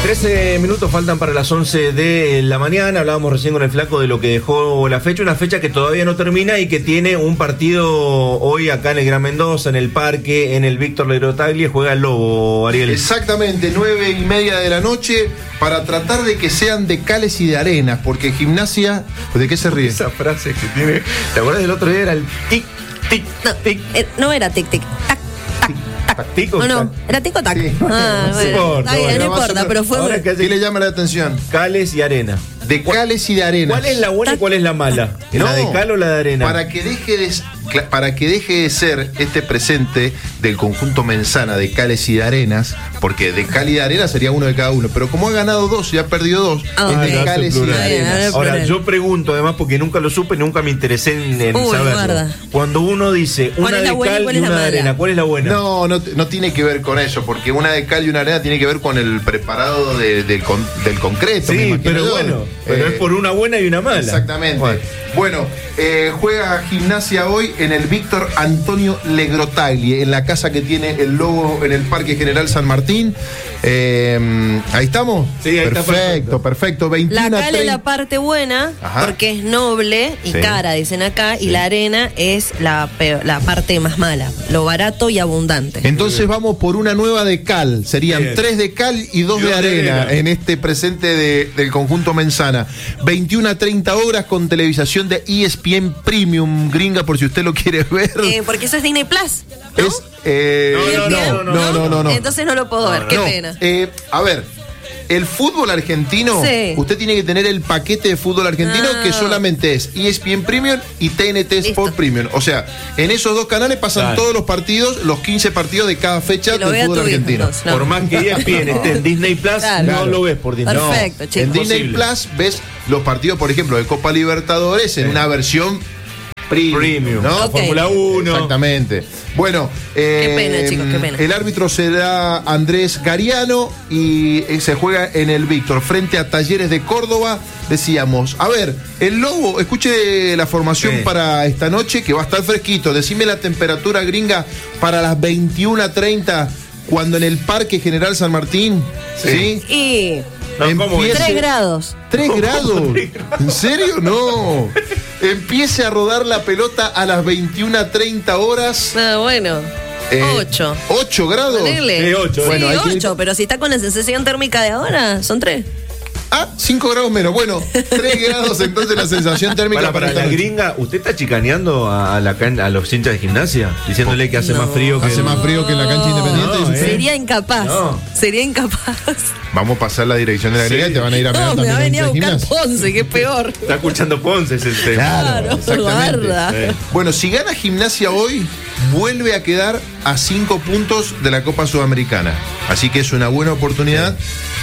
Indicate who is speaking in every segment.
Speaker 1: 13 minutos faltan para las 11 de la mañana. Hablábamos recién con el Flaco de lo que dejó la fecha, una fecha que todavía no termina y que tiene un partido hoy acá en el Gran Mendoza, en el Parque, en el Víctor Legrotaglie. Juega el Lobo, Ariel.
Speaker 2: Exactamente, 9:30 de la noche, para tratar de que sean de cales y de arenas, porque Gimnasia... ¿De qué se ríe?
Speaker 1: Esa frase que tiene... ¿Te acuerdas del otro día? Era el tic, tic, tic.
Speaker 3: No era tic, tic, tac. No, era tico tac.
Speaker 2: Sí.
Speaker 3: Bueno, está bien, no importa, pero fue...
Speaker 2: ¿Qué le llama la atención?
Speaker 1: Cales y arena.
Speaker 2: De cales y de arenas.
Speaker 1: ¿Cuál es la buena y cuál es la mala? ¿La de cal o la de arena?
Speaker 2: Para que deje de ser este presente del conjunto Menzana de cales y de arenas, porque de cal y de arena sería uno de cada uno, pero como ha ganado 2 y ha perdido 2, es de cales y de arenas.
Speaker 1: Ahora, yo pregunto, además, porque nunca lo supe, nunca me interesé en saberlo.
Speaker 3: Guarda.
Speaker 1: Cuando uno dice una de cal y una de arena, ¿cuál es la buena?
Speaker 2: No tiene que ver con eso, porque una de cal y una arena tiene que ver con el preparado del concreto.
Speaker 1: Sí, pero bueno, pero es por una buena y una mala.
Speaker 2: Exactamente. Bueno, juega Gimnasia hoy en el Víctor Antonio Legrotaglie, en la casa que tiene el Lobo en el Parque General San Martín. ¿Ahí estamos?
Speaker 1: Sí, ahí
Speaker 2: perfecto. 21
Speaker 3: La cal
Speaker 2: 30.
Speaker 3: es la parte buena, porque es noble y cara, dicen acá, y la arena es la parte más mala, lo barato y abundante.
Speaker 2: Entonces vamos por una nueva de cal. Serían 3 de cal y 2 de arena en este presente del conjunto Menzana. 21:30 con televisación de ESPN Premium, gringa, por si usted lo quiere ver.
Speaker 3: Porque eso es Disney Plus, ¿no?
Speaker 2: No.
Speaker 3: Entonces no lo puedo ver, qué pena.
Speaker 2: A ver, el fútbol argentino, usted tiene que tener el paquete de fútbol argentino que solamente es ESPN Premium y TNT Sport Premium. O sea, en esos 2 canales pasan todos los partidos, los 15 partidos de cada fecha del fútbol argentino.
Speaker 1: Por más que ESPN esté en Disney Plus, no lo ves por Disney.
Speaker 3: Perfecto, chicos.
Speaker 2: En Disney Plus ves los partidos, por ejemplo, de Copa Libertadores en una versión Premium, ¿no?
Speaker 1: Fórmula 1.
Speaker 2: Exactamente. Bueno,
Speaker 3: qué pena, chicos, qué pena.
Speaker 2: El árbitro será Andrés Gariano y se juega en el Víctor frente a Talleres de Córdoba. Decíamos, a ver, el Lobo, escuche la formación para esta noche, que va a estar fresquito. Decime la temperatura, gringa, para las 21:30, cuando en el Parque General San Martín, ¿sí?
Speaker 3: Y... 3 grados.
Speaker 2: 3 grados. ¿En serio? No. Empiece a rodar la pelota a las 21:30 horas.
Speaker 3: Bueno. 8.
Speaker 2: 8 grados.
Speaker 3: Sí,
Speaker 1: 8.
Speaker 3: Bueno, 8, pero si está con la sensación térmica de ahora, son 3.
Speaker 2: 5 grados menos. Bueno, 3 grados entonces la sensación térmica
Speaker 1: para la gringa. ¿Usted está chicaneando a los hinchas de Gimnasia? Diciéndole que hace más frío que...
Speaker 2: Hace más frío que en la cancha Independiente.
Speaker 3: Sería incapaz. Sería incapaz.
Speaker 2: Vamos a pasar la dirección de la gringa y te van a ir a mirar también.
Speaker 3: Me va a venir a buscar Ponce, que es peor.
Speaker 1: Está escuchando Ponce, es el tema.
Speaker 2: Claro, exactamente. Bueno, si gana Gimnasia hoy, vuelve a quedar a 5 puntos de la Copa Sudamericana. Así que es una buena oportunidad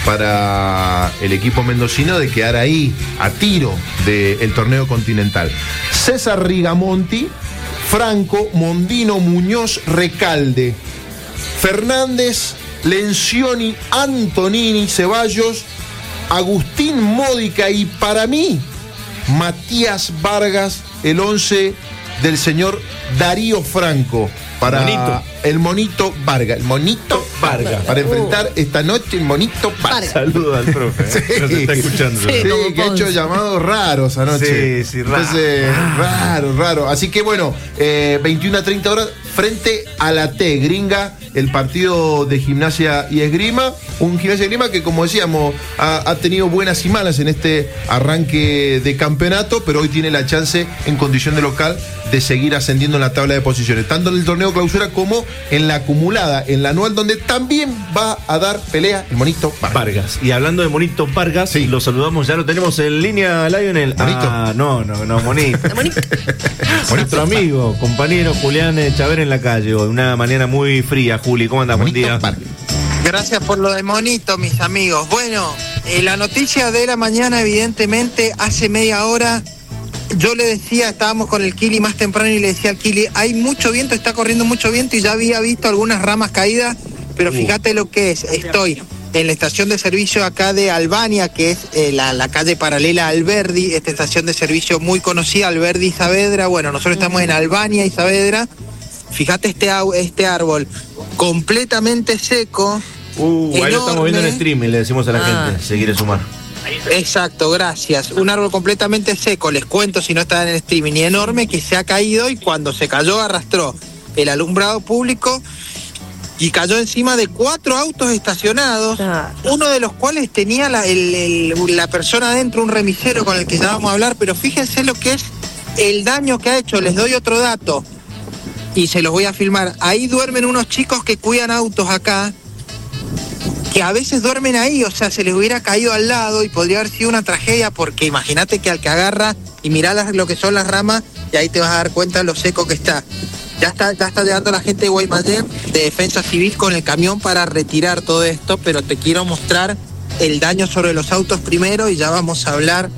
Speaker 2: para el equipo mendocino de quedar ahí a tiro del torneo continental. César Rigamonti, Franco, Mondino, Muñoz, Recalde, Fernández, Lencioni, Antonini, Ceballos, Agustín Módica y para mí Matías Vargas, el 11 del señor Darío Franco para el Monito Vargas. El Monito Vargas. Para enfrentar esta noche el Monito Vargas.
Speaker 1: Saludos al profe. Nos está escuchando.
Speaker 2: Sí, que ha hecho llamados raros anoche.
Speaker 1: Sí, raro.
Speaker 2: Entonces, raro. Así que bueno, 21:30 frente a la T, gringa, el partido de Gimnasia y Esgrima. Un Gimnasia y Esgrima que, como decíamos, ha tenido buenas y malas en este arranque de campeonato, pero hoy tiene la chance, en condición de local, de seguir ascendiendo en la tabla de posiciones, tanto en el torneo clausura como en la acumulada, en la anual, donde también va a dar pelea el Monito
Speaker 1: Vargas. Y hablando de Monito Vargas, lo saludamos, ya lo tenemos en línea, Lionel.
Speaker 2: ¿Monito?
Speaker 1: No, Monito. Nuestro amigo, compañero Julián Chaver en la calle, de una mañana muy fría. Juli, ¿cómo andás? Buen día.
Speaker 4: Gracias por lo de Monito, mis amigos. Bueno, la noticia de la mañana, evidentemente, hace media hora, yo le decía, estábamos con el Kili más temprano y le decía al Kili, hay mucho viento, está corriendo mucho viento y ya había visto algunas ramas caídas, pero fíjate lo que es, estoy en la estación de servicio acá de Albania, que es la calle paralela a Alberdi, esta estación de servicio muy conocida, Alberdi y Saavedra. Bueno, nosotros estamos en Albania y Saavedra. Fíjate este árbol completamente seco,
Speaker 1: Ahí lo estamos viendo en streaming, le decimos a la gente, se quiere sumar.
Speaker 4: Exacto, gracias. Un árbol completamente seco, les cuento si no está en el streaming, y enorme, que se ha caído, y cuando se cayó arrastró el alumbrado público y cayó encima de 4 autos estacionados, uno de los cuales tenía la persona adentro, un remisero con el que ya vamos a hablar, pero fíjense lo que es el daño que ha hecho. Les doy otro dato y se los voy a filmar. Ahí duermen unos chicos que cuidan autos acá, que a veces duermen ahí, o sea, se les hubiera caído al lado y podría haber sido una tragedia, porque imagínate que al que agarra y mirá lo que son las ramas, y ahí te vas a dar cuenta de lo seco que está. Ya está llegando la gente de Guaymallén, de Defensa Civil, con el camión para retirar todo esto, pero te quiero mostrar el daño sobre los autos primero, y ya vamos a hablar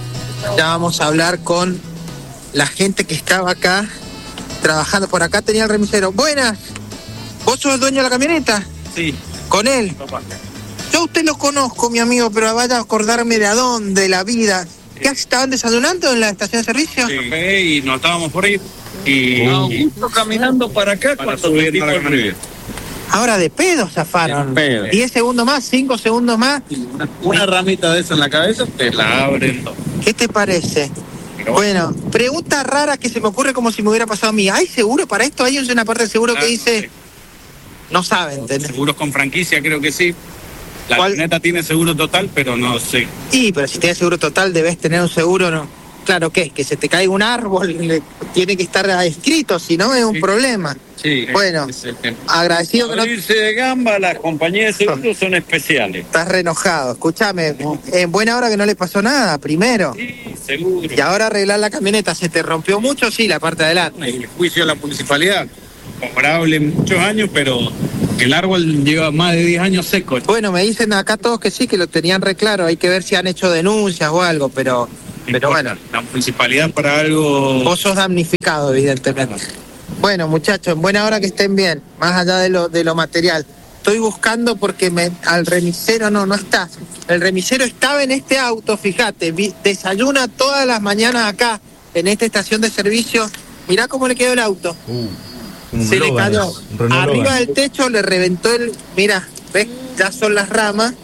Speaker 4: con la gente que estaba acá trabajando. Por acá tenía el remisero. Buenas, ¿vos sos el dueño de la camioneta?
Speaker 5: Sí.
Speaker 4: ¿Con él? Yo a usted lo conozco, mi amigo, pero vaya a acordarme de a dónde, la vida. ¿Qué estaban desayunando en la estación de servicio?
Speaker 5: Sí, y nos estábamos por ahí. Y justo caminando para acá para subir a la camioneta.
Speaker 4: Ahora de pedo zafaron. 10 segundos más, 5 segundos más.
Speaker 5: Una ramita de esa en la cabeza, te la abren.
Speaker 4: ¿Qué te parece? Bueno, pregunta rara que se me ocurre como si me hubiera pasado a mí. ¿Hay seguro para esto? ¿Hay una parte del seguro que dice...? No saben, ¿entendés?
Speaker 5: Seguros con franquicia, creo que sí. La camioneta tiene seguro total, pero no sé.
Speaker 4: Sí, pero si tienes seguro total, debes tener un seguro, ¿no? Claro, ¿qué? Que se te caiga un árbol, tiene que estar escrito, si no es un problema.
Speaker 5: Sí.
Speaker 4: Bueno, agradecido que no...
Speaker 5: irse de gamba, las compañías de seguros son especiales.
Speaker 4: Estás re enojado. Escúchame, en buena hora que no le pasó nada, primero.
Speaker 5: Sí, seguro.
Speaker 4: Y ahora arreglar la camioneta, ¿se te rompió mucho? Sí, la parte de adelante.
Speaker 5: El juicio de la municipalidad, comparable muchos años, pero el árbol lleva más de 10 años seco.
Speaker 4: Bueno, me dicen acá todos que sí, que lo tenían re claro. Hay que ver si han hecho denuncias o algo, pero bueno.
Speaker 5: La municipalidad para algo...
Speaker 4: Vos sos damnificado, evidentemente. Bueno, muchachos, en buena hora que estén bien, más allá de lo material. Estoy buscando porque al remisero no está. El remisero estaba en este auto, fíjate, desayuna todas las mañanas acá, en esta estación de servicio. Mirá cómo le quedó el auto. Se le cayó. Arriba del techo le reventó Mira, ¿ves? Ya son las ramas.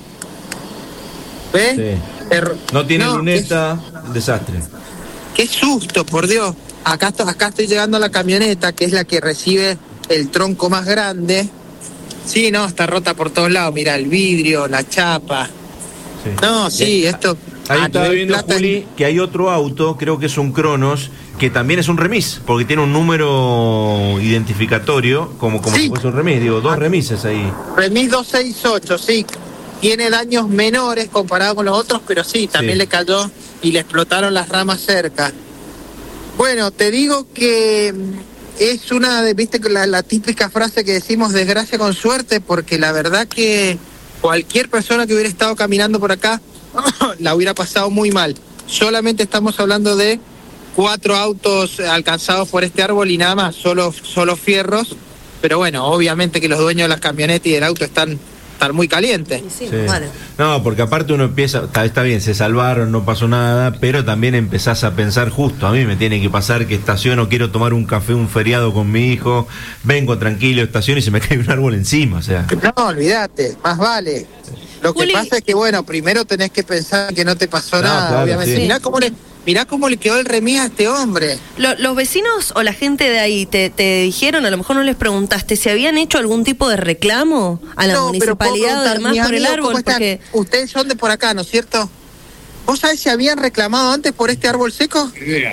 Speaker 4: ¿Ves?
Speaker 1: Sí. No tiene luneta, desastre.
Speaker 4: Qué susto, por Dios. Acá estoy llegando a la camioneta, que es la que recibe el tronco más grande. Sí, no, está rota por todos lados. Mira, el vidrio, la chapa. Sí. No, sí, esto...
Speaker 1: Ahí estoy viendo, Juli, que hay otro auto, creo que es un Cronos, que también es un remis, porque tiene un número identificatorio, como sí, si fuese un remis. Digo, 2 remises ahí.
Speaker 4: Remis 268, sí. Tiene daños menores comparado con los otros, pero sí, también le cayó y le explotaron las ramas cerca. Bueno, te digo que es viste, la típica frase que decimos, desgracia con suerte, porque la verdad que cualquier persona que hubiera estado caminando por acá la hubiera pasado muy mal. Solamente estamos hablando de 4 autos alcanzados por este árbol y nada más, solo fierros, pero bueno, obviamente que los dueños de las camionetas y del auto están muy calientes.
Speaker 3: Sí. Vale.
Speaker 1: No, porque aparte uno empieza, está bien, se salvaron, no pasó nada, pero también empezás a pensar, justo a mí me tiene que pasar que estaciono, quiero tomar un café, un feriado con mi hijo, vengo tranquilo, estaciono y se me cae un árbol encima, o sea.
Speaker 4: No, olvídate, más vale. Lo que pasa es que, bueno, primero tenés que pensar que no te pasó nada, claro, obviamente. Sí. Mirá cómo le quedó el remis a este hombre.
Speaker 3: ¿Los vecinos o la gente de ahí te dijeron, a lo mejor no les preguntaste, si habían hecho algún tipo de reclamo a la municipalidad o demás por el árbol? Porque...
Speaker 4: Ustedes son de por acá, ¿no es cierto? ¿Vos sabés si habían reclamado antes por este árbol seco?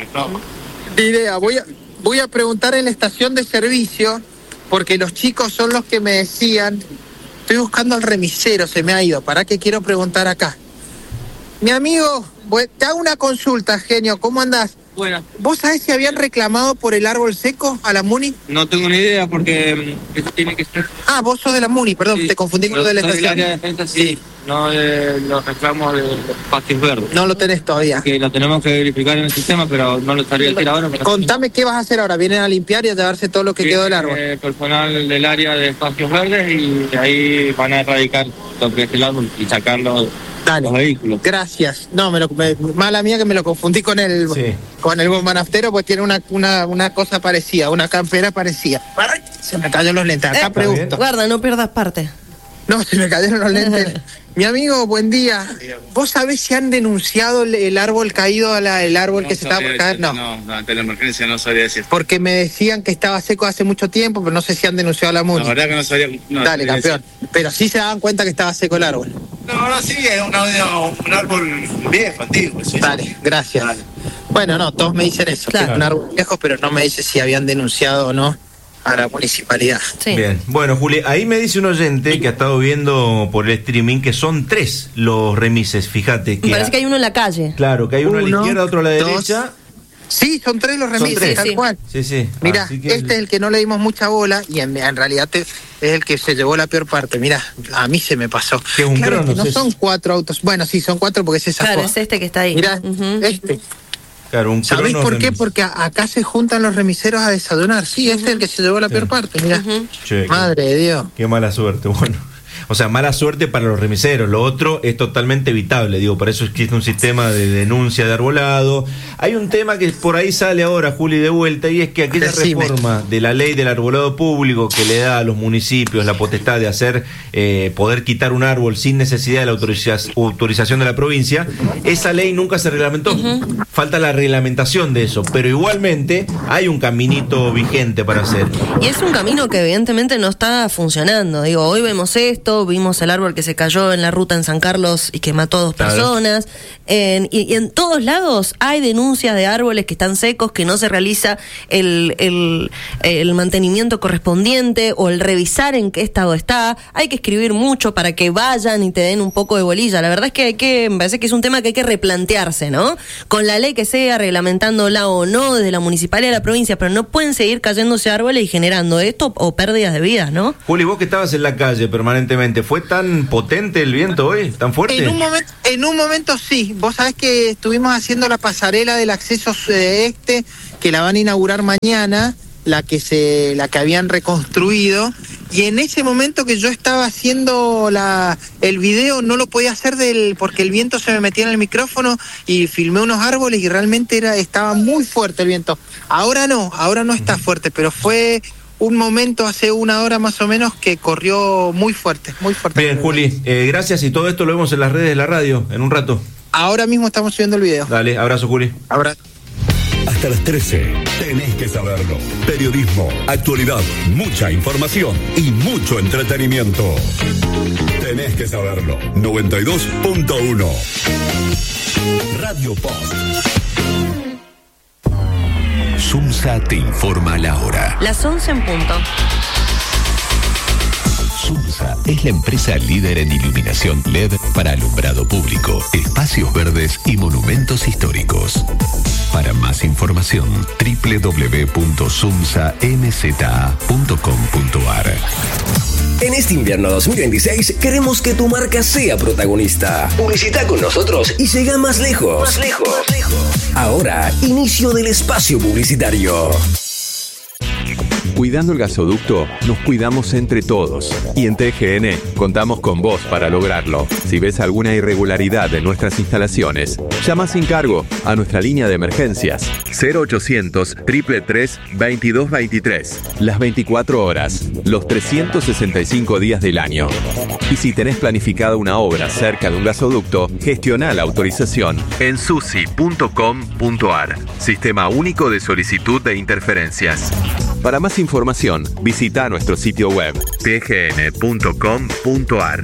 Speaker 4: Idea. Voy a preguntar en la estación de servicio, porque los chicos son los que me decían... Estoy buscando al remisero, se me ha ido. ¿Para qué quiero preguntar acá? Mi amigo, te hago una consulta, genio. ¿Cómo andás?
Speaker 5: Bueno.
Speaker 4: ¿Vos sabés si habían reclamado por el árbol seco a la Muni?
Speaker 5: No tengo ni idea porque eso tiene que ser...
Speaker 4: Ah, vos sos de la Muni, perdón, sí, te confundí con lo de la estación.
Speaker 5: Área de defensa, sí. No los reclamos de los espacios verdes.
Speaker 4: No lo tenés todavía.
Speaker 5: Que lo tenemos que verificar en el sistema, pero no lo estaría decir ahora.
Speaker 4: Contame qué vas a hacer ahora. ¿Vienen a limpiar y a llevarse todo lo que quedó del árbol?
Speaker 5: Personal del área de espacios verdes y de ahí van a erradicar lo que es el árbol y sacarlo.
Speaker 4: Dale.
Speaker 5: Los vehículos.
Speaker 4: Gracias. No, mala mía que me lo confundí con el bombanaftero, pues tiene una cosa parecida, una campera parecida. Se me cayó los lentes. Acá pregunto.
Speaker 3: Guarda, no pierdas parte.
Speaker 4: No, se me cayeron los lentes. Mi amigo, buen día. ¿Vos sabés si han denunciado el árbol caído, el árbol que se estaba por caer?
Speaker 5: No, ante la emergencia no sabría decir.
Speaker 4: Porque me decían que estaba seco hace mucho tiempo, pero no sé si han denunciado a la MUNI.
Speaker 5: La verdad que no sabría.
Speaker 4: Dale, campeón. Decir. Pero sí se daban cuenta que estaba seco el árbol.
Speaker 5: No, sí, es un árbol viejo, antiguo. Sí.
Speaker 4: Dale, gracias. Dale. Bueno, no, todos me dicen eso, claro. Que es un árbol viejo, pero no me dice si habían denunciado o no a la municipalidad.
Speaker 1: Sí. Bien, bueno, Juli, ahí me dice un oyente que ha estado viendo por el streaming que son 3 los remises, fíjate. Que
Speaker 3: me parece que hay uno en la calle.
Speaker 1: Claro, que hay uno a la izquierda, otro a la derecha.
Speaker 4: Sí, son 3 los remises, tal cual.
Speaker 1: Sí.
Speaker 4: Mirá, este es el que no le dimos mucha bola y en realidad es el que se llevó la peor parte. Mirá, a mí se me pasó.
Speaker 1: Que un
Speaker 4: claro,
Speaker 1: Cronos,
Speaker 4: que no son 4 autos. Bueno, sí, son 4 porque es esa.
Speaker 3: Claro, es este que está ahí.
Speaker 4: Mirá, este.
Speaker 1: Claro,
Speaker 4: ¿Sabéis por qué? Porque acá se juntan los remiseros a desayunar. Sí, este es el que se llevó la peor parte, mirá.
Speaker 1: Che,
Speaker 4: madre de Dios.
Speaker 1: Qué mala suerte, bueno. O sea, mala suerte para los remiseros. Lo otro es totalmente evitable, digo, por eso existe un sistema de denuncia de arbolado. Hay un tema que por ahí sale ahora, Juli, de vuelta, y es que aquella reforma de la ley del arbolado público que le da a los municipios la potestad de hacer, poder quitar un árbol sin necesidad de la autorización de la provincia, esa ley nunca se reglamentó. Falta la reglamentación de eso, pero igualmente hay un caminito vigente para hacer.
Speaker 3: Y es un camino que evidentemente no está funcionando. Digo, hoy vemos esto, vimos el árbol que se cayó en la ruta en San Carlos y que mató a 2 personas. Y en todos lados hay denuncias de árboles que están secos, que no se realiza el mantenimiento correspondiente o el revisar en qué estado está. Hay que escribir mucho para que vayan y te den un poco de bolilla. La verdad es que me parece que es un tema que hay que replantearse, ¿no? Con la ley que sea, reglamentándola o no, desde la municipalidad de la provincia, pero no pueden seguir cayéndose árboles y generando esto o pérdidas de vidas, ¿no?
Speaker 1: Juli, vos que estabas en la calle permanentemente, ¿fue tan potente el viento hoy? ¿Tan fuerte?
Speaker 4: En un momento sí. Vos sabés que estuvimos haciendo la pasarela del acceso que la van a inaugurar mañana, la que habían reconstruido, y en ese momento que yo estaba haciendo el video no lo podía hacer porque el viento se me metía en el micrófono y filmé unos árboles y realmente estaba muy fuerte el viento. Ahora no está fuerte, pero fue un momento hace 1 hora más o menos que corrió muy fuerte.
Speaker 1: Bien, Juli, gracias, y todo esto lo vemos en las redes de la radio en un rato.
Speaker 4: Ahora mismo estamos subiendo el video.
Speaker 1: Dale, abrazo, Juli.
Speaker 4: Abrazo.
Speaker 6: Hasta las 13, tenés que saberlo. Periodismo, actualidad, mucha información y mucho entretenimiento. Tenés que saberlo. 92.1 Radio Post. SUMSA te informa la hora.
Speaker 3: Las 11 en punto.
Speaker 6: SUMSA es la empresa líder en iluminación LED para alumbrado público, espacios verdes y monumentos históricos. Para más información, www.sumsamza.com.ar.
Speaker 7: En este invierno 2026 queremos que tu marca sea protagonista. Publicita con nosotros y llega más lejos. Ahora, inicio del espacio publicitario.
Speaker 8: Cuidando el gasoducto, nos cuidamos entre todos. Y en TGN contamos con vos para lograrlo. Si ves alguna irregularidad en nuestras instalaciones, llama sin cargo a nuestra línea de emergencias 0800-333-2223. Las 24 horas, los 365 días del año. Y si tenés planificada una obra cerca de un gasoducto, gestiona la autorización en susi.com.ar. Sistema único de solicitud de interferencias. Para más información, visita nuestro sitio web tgn.com.ar.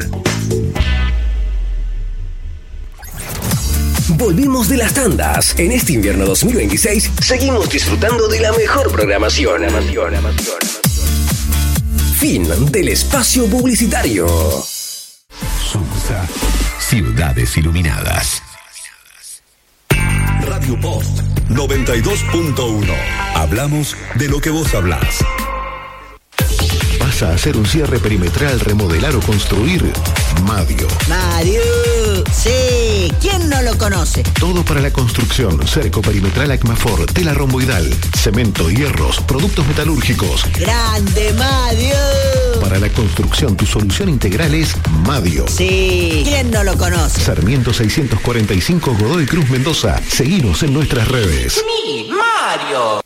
Speaker 7: Volvimos de las tandas. En este invierno 2026 seguimos disfrutando de la mejor programación. Fin del espacio publicitario.
Speaker 6: SUMSA, ciudades iluminadas. Radio Post 92.1. Hablamos de lo que vos hablás.
Speaker 9: ¿Vas a hacer un cierre perimetral, remodelar o construir? Madio.
Speaker 10: Madio, sí, ¿quién no lo conoce?
Speaker 9: Todo para la construcción, cerco perimetral Acmafor, tela romboidal, cemento, hierros, productos metalúrgicos.
Speaker 10: ¡Grande, Madio!
Speaker 9: Para la construcción, tu solución integral es Madio.
Speaker 10: Sí, ¿quién no lo conoce?
Speaker 9: Sarmiento 645, Godoy Cruz, Mendoza. Seguinos en nuestras redes.
Speaker 10: ¡Mi Mario!
Speaker 9: ¿Vos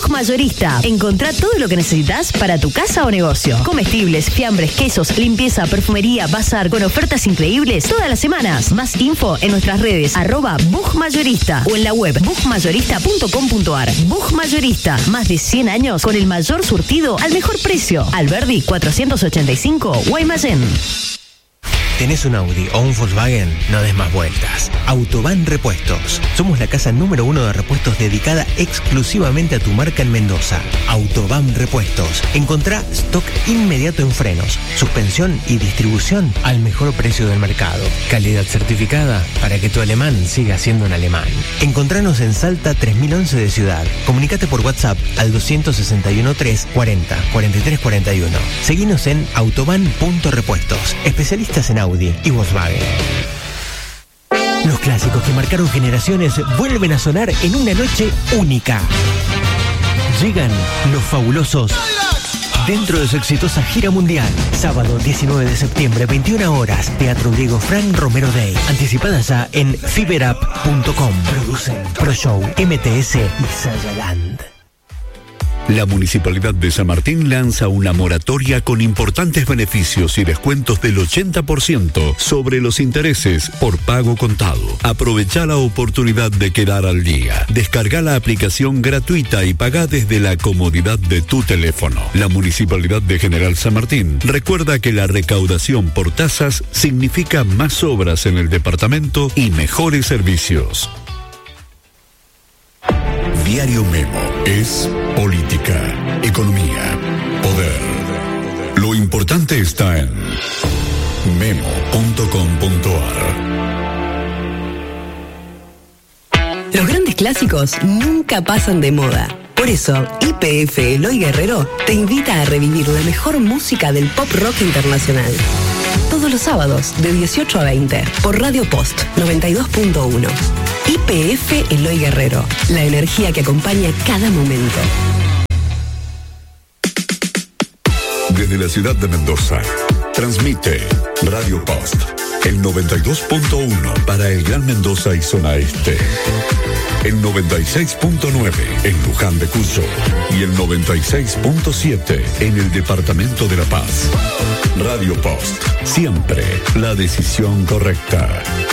Speaker 11: Bug Mayorista. Encontrá todo lo que necesitas para tu casa o negocio. Comestibles, fiambres, quesos, limpieza, perfumería, bazar, con ofertas increíbles todas las semanas. Más info en nuestras redes, @Bug Mayorista o en la web bugmayorista.com.ar. Bug Mayorista, más de 100 años con el mayor surtido al mejor precio. Alberdi 485, Guaymallén.
Speaker 12: ¿Tenés un Audi o un Volkswagen? No des más vueltas. Autobahn Repuestos. Somos la casa número 1 de repuestos dedicada exclusivamente a tu marca en Mendoza. Autobahn Repuestos. Encontrá stock inmediato en frenos, suspensión y distribución al mejor precio del mercado. Calidad certificada para que tu alemán siga siendo un alemán. Encontranos en Salta 3011 de Ciudad. Comunicate por WhatsApp al 261 340 4341. Seguinos en autobahn.repuestos. Especialistas en Audi y Volkswagen. Los clásicos que marcaron generaciones vuelven a sonar en una noche única. Llegan los fabulosos dentro de su exitosa gira mundial. Sábado 19 de septiembre, 21 horas, Teatro Diego Fran Romero Day. Anticipadas ya en fiberapp.com. Producen ProShow, MTS y Sayaland.
Speaker 9: La Municipalidad de San Martín lanza una moratoria con importantes beneficios y descuentos del 80% sobre los intereses por pago contado. Aprovecha la oportunidad de quedar al día. Descarga la aplicación gratuita y paga desde la comodidad de tu teléfono. La Municipalidad de General San Martín recuerda que la recaudación por tasas significa más obras en el departamento y mejores servicios. Diario Memo es política, economía, poder. Lo importante está en memo.com.ar.
Speaker 11: Los grandes clásicos nunca pasan de moda. Por eso, YPF Eloy Guerrero te invita a revivir la mejor música del pop rock internacional. Todos los sábados, de 18 a 20, por Radio Post 92.1. YPF Eloy Guerrero, la energía que acompaña cada momento.
Speaker 9: Desde la ciudad de Mendoza, transmite Radio Post, el 92.1 para el Gran Mendoza y zona este, el 96.9 en Luján de Cuyo y el 96.7 en el departamento de La Paz. Radio Post, siempre la decisión correcta.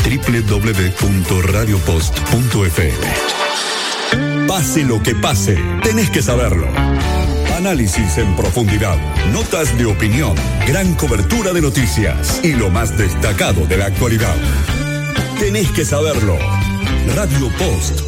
Speaker 9: www.radiopost.fm. Pase lo que pase, tenés que saberlo. Análisis en profundidad, notas de opinión, gran cobertura de noticias y lo más destacado de la actualidad. Tenés que saberlo. Radio Post